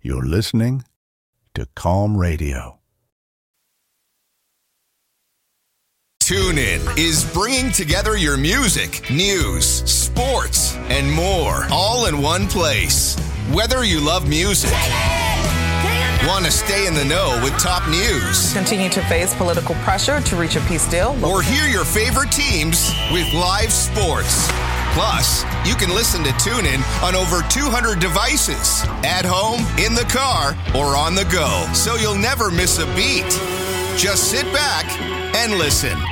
You're listening to Calm Radio. TuneIn is bringing together your music, news, sports, and more, all in one place. Whether you love music, want to stay in the know with top news, continue to face political pressure to reach a peace deal, or hear your favorite teams with live sports. Plus, you can listen to TuneIn on over 200 devices, at home, in the car, or on the go, so you'll never miss a beat. Just sit back and listen.